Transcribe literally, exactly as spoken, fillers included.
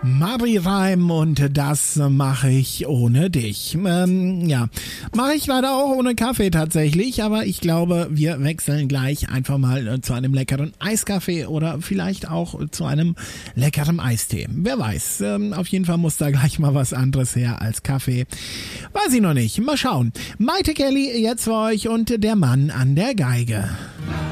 Mari Reim und das mache ich ohne dich. Ähm, ja, mache ich leider auch ohne Kaffee tatsächlich, aber ich glaube, wir wechseln gleich einfach mal äh, zu einem leckeren Eiskaffee oder vielleicht auch zu einem leckeren Eistee. Wer weiß, ähm, auf jeden Fall muss da gleich mal was anderes her als Kaffee. Weiß ich noch nicht, mal schauen. Maite Kelly jetzt für euch und der Mann an der Geige.